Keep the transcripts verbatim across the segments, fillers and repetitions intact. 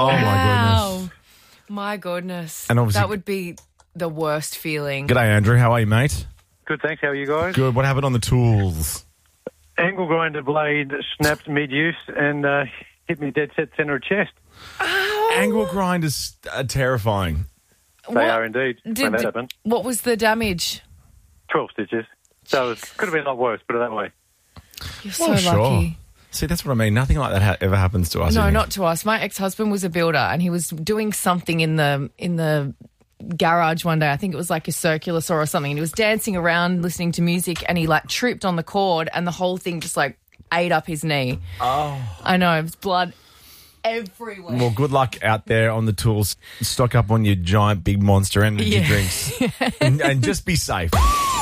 Oh, wow. my goodness. My goodness. And obviously- that would be the worst feeling. G'day, Andrew. How are you, mate? Good, thanks. How are you guys? Good. What happened on the tools? Angle grinder blade snapped mid-use and uh, hit me dead set centre of chest. Oh. Angle grinders are terrifying. They What are indeed did- when that happened. What was the damage? twelve stitches. So it could have been a lot worse, put it that way. You're so Well, sure. lucky. See, that's what I mean. Nothing like that ha- ever happens to us. No, here. not to us. My ex-husband was a builder and he was doing something in the in the garage one day. I think it was like a circular saw or something. And he was dancing around listening to music and he like tripped on the cord and the whole thing just like ate up his knee. Oh. I know. It was blood everywhere. Well, good luck out there on the tools. Stock up on your giant big Monster Energy Yeah. drinks. and, and just be safe.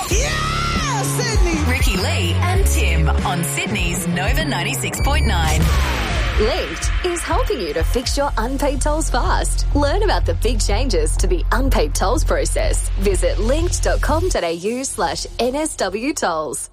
Yeah, Sydney. Ricky Lee and Tim on Sydney's Nova ninety-six point nine. Linked is helping you to fix your unpaid tolls fast. Learn about the big changes to the unpaid tolls process. Visit linked.com.au slash NSW tolls.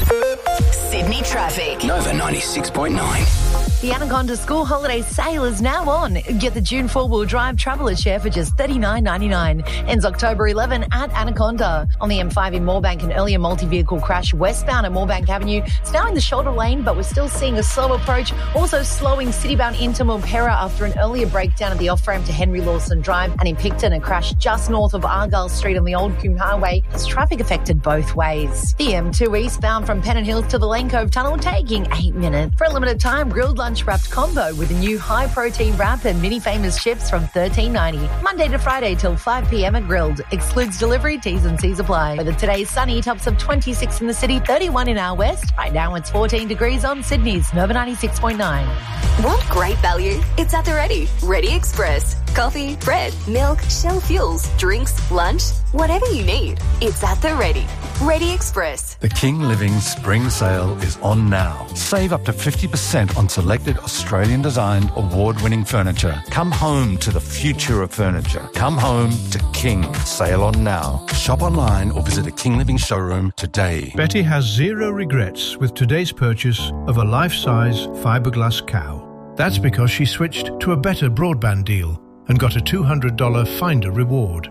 Sydney traffic. Nova ninety-six point nine. The Anaconda School Holiday Sale is now on. Get the June four-wheel drive Traveller Share for just thirty-nine ninety-nine. Ends October eleventh at Anaconda. On the M five in Moorebank, an earlier multi-vehicle crash westbound at Moorebank Avenue. It's now in the shoulder lane, but we're still seeing a slow approach. Also slowing citybound into Milpera after an earlier breakdown at the off-ramp to Henry Lawson Drive. And in Picton, a crash just north of Argyle Street on the Old Coombe Highway has traffic affected both ways. The M two eastbound from Pennant Hills to the Lane Cove Tunnel taking eight minutes. For a limited time, grilled lunch wrapped combo with a new high-protein wrap and mini famous chips from thirteen ninety. Monday to Friday till five p.m. at Grilled. Excludes delivery, T's and C's apply. Weather today, sunny, tops of twenty-six in the city, thirty-one in our west. Right now it's fourteen degrees on Sydney's Nova ninety-six point nine. Want great value? It's at the Ready. Ready Express. Coffee, bread, milk, Shell fuels, drinks, lunch, whatever you need. It's at the Ready. Ready Express. The King Living Spring Sale is on now. Save up to fifty percent on selected Australian-designed, award-winning furniture. Come home to the future of furniture. Come home to King. Sale on now. Shop online or visit a King Living showroom today. Betty has zero regrets with today's purchase of a life-size fiberglass cow. That's because she switched to a better broadband deal and got a two hundred dollars Finder reward.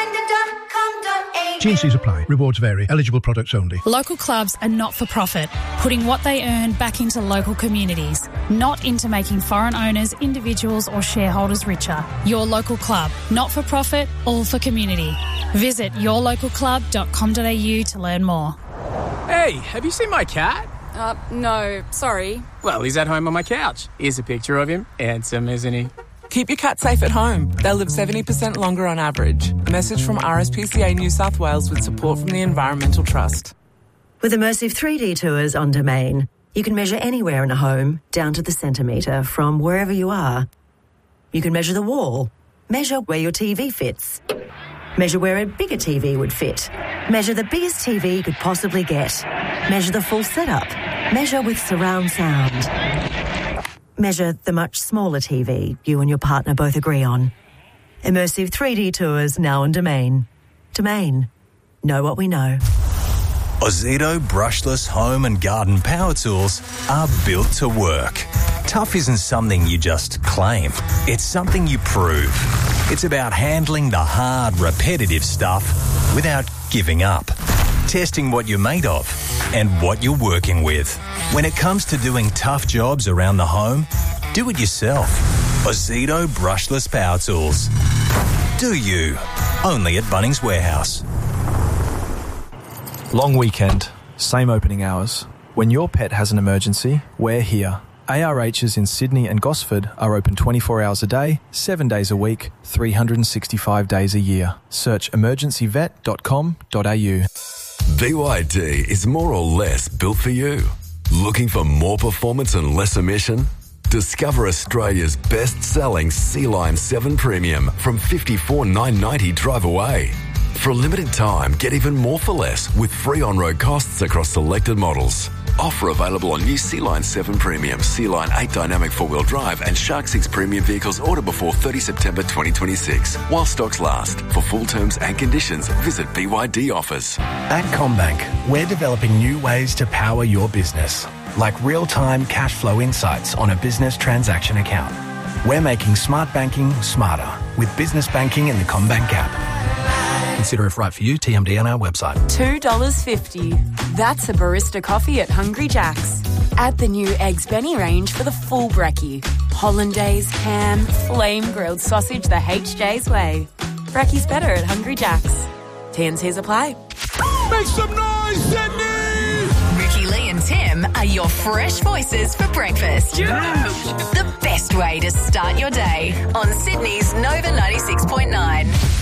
T and C's apply. Rewards vary. Eligible products only. Local clubs are not-for-profit, putting what they earn back into local communities, not into making foreign owners, individuals or shareholders richer. Your local club, not-for-profit, all for community. Visit your local club dot com dot a u to learn more. Hey, have you seen my cat? Uh, no, sorry. Well, he's at home on my couch. Here's a picture of him. Handsome, isn't he? Keep your cat safe at home. They'll live seventy percent longer on average. A message from R S P C A New South Wales with support from the Environmental Trust. With immersive three D tours on Domain, you can measure anywhere in a home, down to the centimetre, from wherever you are. You can measure the wall, measure where your T V fits, measure where a bigger T V would fit, measure the biggest T V you could possibly get, measure the full setup, measure with surround sound. Measure the much smaller T V you and your partner both agree on. Immersive three D tours now on Domain. Domain. Know what we know. Ozito brushless home and garden power tools are built to work. Tough isn't something you just claim. It's something you prove. It's about handling the hard, repetitive stuff without giving up. Testing what you're made of and what you're working with. When it comes to doing tough jobs around the home, do it yourself. Ozito brushless power tools. Do you? Only at Bunnings Warehouse. Long weekend, same opening hours. When your pet has an emergency, we're here. A R H's in Sydney and Gosford are open twenty-four hours a day, seven days a week, three hundred sixty-five days a year. Search emergency vet dot com dot a u. B Y D is more or less built for you. Looking for more performance and less emission? Discover Australia's best-selling Sea Line seven Premium from fifty-four thousand nine hundred ninety dollars drive away. For a limited time, get even more for less with free on-road costs across selected models. Offer available on new Sea Line seven Premium, Sea Line eight Dynamic four-wheel drive and Shark six Premium vehicles order before thirtieth September twenty twenty-six. While stocks last. For full terms and conditions, visit B Y D Offers. At CommBank, we're developing new ways to power your business, like real-time cash flow insights on a business transaction account. We're making smart banking smarter with business banking in the CommBank app. Consider if right for you, T M D on our website. two dollars fifty. That's a barista coffee at Hungry Jack's. Add the new Eggs Benny range for the full brekkie. Hollandaise, ham, flame grilled sausage the H J's way. Brekkie's better at Hungry Jack's. T and C's apply. Make some noise, Sydney! Ricky, Lee and Tim are your fresh voices for breakfast. Yeah. The best way to start your day on Sydney's Nova ninety-six point nine.